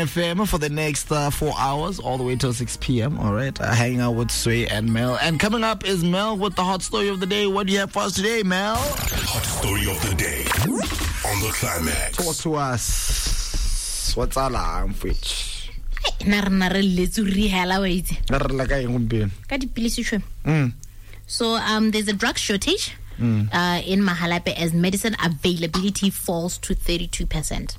FM for the next 4 hours, all the way till 6 p.m. All right, hanging out with Sway and Mel. And coming up is Mel with the hot story of the day. What do you have for us today, Mel? Hot story of the day on the Climax. Talk to us. What's alarm, Fitch? So there's a drug shortage in Mahalape as medicine availability falls to 32%.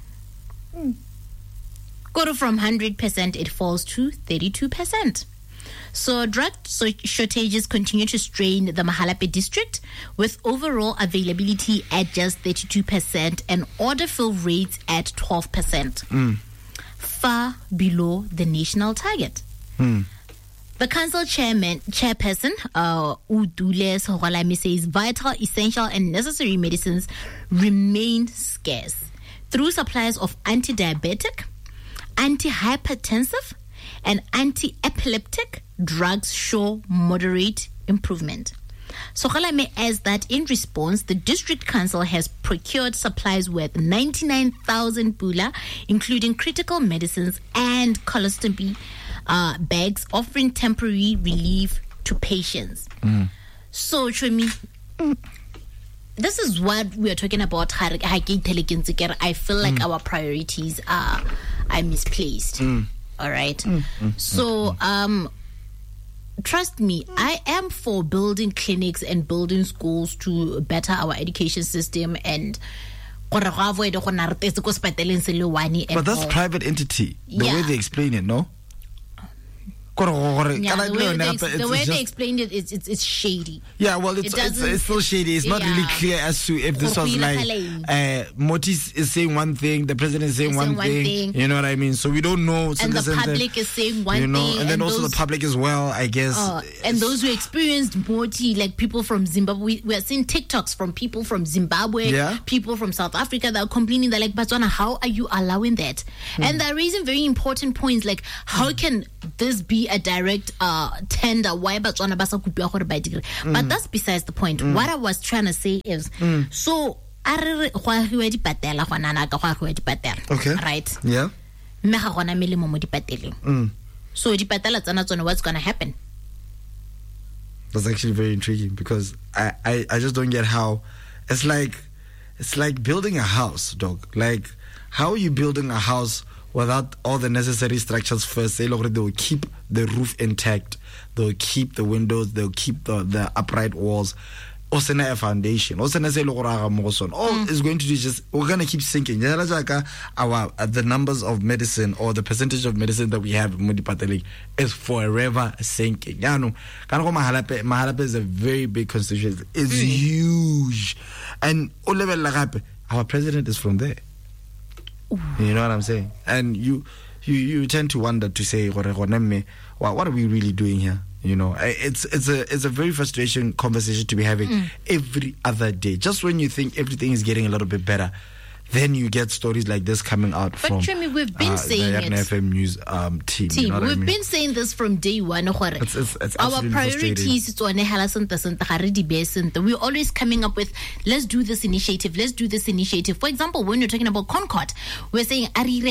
Go from 100%, it falls to 32%. So drug shortages continue to strain the Mahalape district, with overall availability at just 32% and order fill rates at 12%, far below the national target. The council chairperson, Udule Soholami, says vital, essential and necessary medicines remain scarce through supplies of anti-diabetic, anti-hypertensive and anti-epileptic drugs show moderate improvement. Soholami adds that in response, the district council has procured supplies worth 99,000 bula, including critical medicines and colostomy bags, offering temporary relief to patients. So, Chumi, this is what we are talking about. I feel like our priorities are misplaced. All right. So, trust me, I am for building clinics and building schools to better our education system and. But that's private entity. The way they explain it, no? The way they explained it, it's shady. Yeah, well, it's still shady. It's not really clear as to if this was like Motis is saying one thing, the president is saying one thing. You know what I mean? So we don't know. And the public is saying one thing. And then also the public as well, I guess. And those who experienced Moti, like people from Zimbabwe, we are seeing TikToks from people from Zimbabwe, people from South Africa that are complaining. They're like, Botswana, how are you allowing that? And they're raising very important points, like how can this be a direct tender? Why Botswana basa kupiwa gore by degree? But that's besides the point. What I was trying to say is, so okay, right? Yeah. So what's gonna happen? That's actually very intriguing because I just don't get how it's like building a house, dog. Like, how are you building a house without all the necessary structures first? They will keep the roof intact, they'll keep the windows, they'll keep the upright walls. A foundation. All it's going to do is just, we're going to keep sinking. The numbers of medicine or the percentage of medicine that we have in Mudipateli is forever sinking. Mahalape is a very big constituency. It's huge. And our president is from there. You know what I'm saying? And you tend to wonder to say, what are we really doing here? You know, it's a very frustrating conversation to be having every other day. Just when you think everything is getting a little bit better, then you get stories like this coming out from Trimi, we've been saying the FM News team. You know we've been saying this from day one. It's our priorities. We're always coming up with, let's do this initiative. For example, when you're talking about Concord, we're saying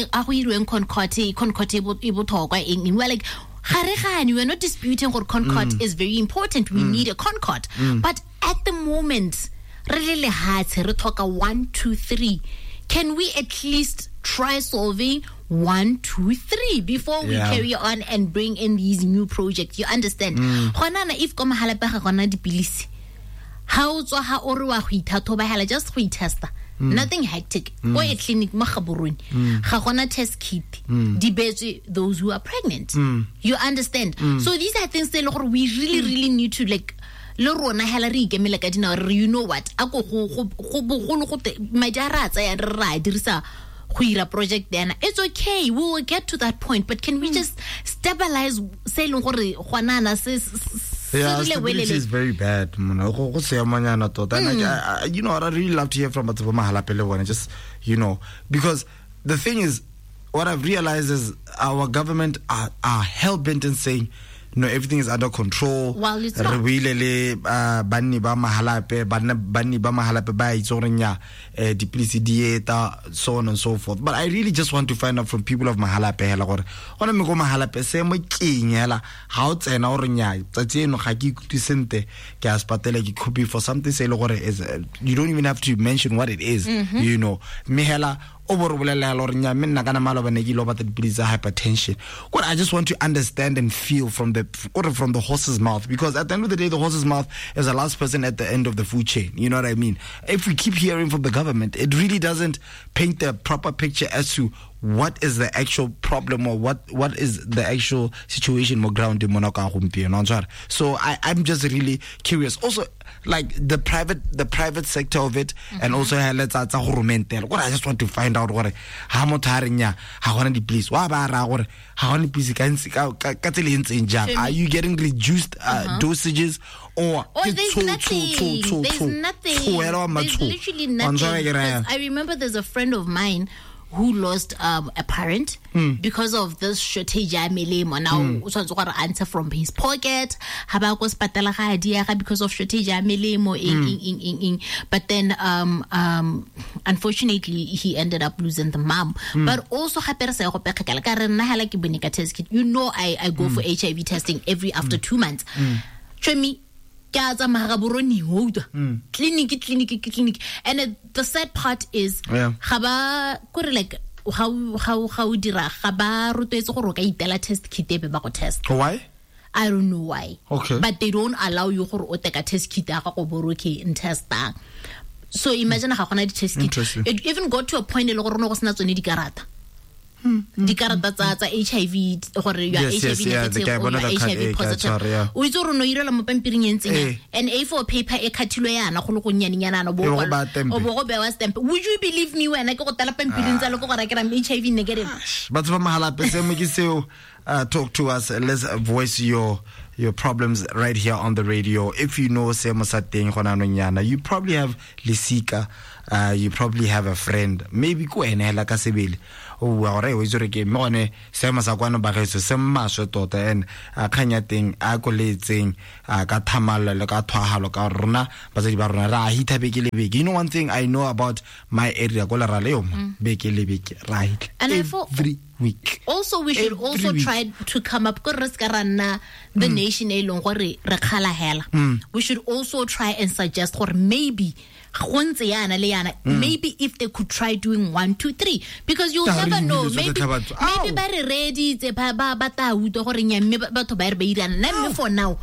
we're like, we're not disputing what Concord is very important. We need a Concord. But at the moment, really hard to talk 1, 2, 3. Can we at least try solving 1, 2, 3 before we carry on and bring in these new projects? You understand? If just test. Nothing hectic. Go a clinic, test kit. Debate those who are pregnant. You understand? So these are things that we really need to like. You know what? Project then it's okay, we will get to that point, but can we just stabilize? Stability is very bad. You know, I'd really love to hear from Mahalape and just, you know, because the thing is, what I've realized is our government are hell-bent in saying no, everything is under control. Well, it's not. Banni ba mahalape ba itse gore nya dipilisi dieta, so on and so forth. But I really just want to find out from people of mahalape hela gore ona me go mahalape se mo keng hela ha o tsena gore nya tsatsi eno ga ke ikutisente ke a spatela ke copy for something say le gore is you don't even have to mention what it is, you know. Me hela hypertension. Well, I just want to understand and feel from the horse's mouth, because at the end of the day, the horse's mouth is the last person at the end of the food chain. You know what I mean? If we keep hearing from the government, it really doesn't paint the proper picture as to what is the actual problem or what is the actual situation more ground in Monaco. So I'm just really curious. Also, like the private sector of it, and also what I just want to find out what how much how the police are you getting reduced dosages or there's nothing. There's literally nothing. I remember there's a friend of mine who lost a parent because of this shortage ya melemo. Now so to answer from his pocket haba go spatala ga dia because of shortage ya melemo but then unfortunately he ended up losing the mom. But also gape se go pekela ka re nna hala ke bonika test kit, you know, I go for HIV testing every after 2 months. Chemi clinic. And the sad part is like how dira gaba rotetse gore ka itela test kit be ba go test. Why? I don't know why. Okay. But they don't allow you gore o teka test kit ga go boroke in testa. So imagine ga gona di test kit. It even got to a point le gore no go sna tsone di karata. Di karata tsa HIV gore you are HIV negative or you are HIV positive. O itse re no irela mo pampiring yentseng and A4 paper e khathilwe yana go le go nyaninyana no bo go be wa stamp. Would you believe me when I go tala pampiring tsa le go gore ke ra HIV negative? But ba mahala pese mo ke seo talk to us. Let's voice your problems right here on the radio. If you know semo sa teng gona no nyana, you probably have Lisika, you probably have a friend, maybe ko ene hela ka sebele o wa re o itse ke mone semo sa kwana ba getso se mmaswe tota and khanya teng a go letseng ka thamalla le ka thwahalo ka rona ba tse di ba rona ra hita beke le beke. You know one thing I know about my area go la ra le beke le beke right every week. Also we should try to come up the nation we should also try and suggest or maybe if they could try doing 1, 2, 3, because you never know, maybe very ready for now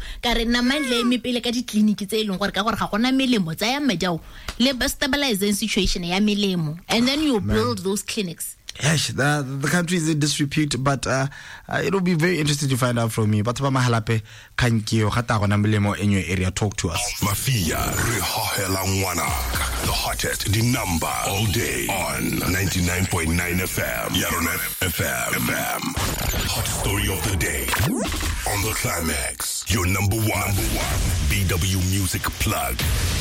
stabilize situation and then you build those clinics. Yes, the country is in disrepute, but it'll be very interesting to find out from you. But mahalape kankio hata gona melemo in your area. Talk to us. Mafia Rihahela Ngwanaka, the hottest the number all day on 99.9 FM. Yaronet FM. Hot story of the day on the Climax. Your number one BW Music Plug.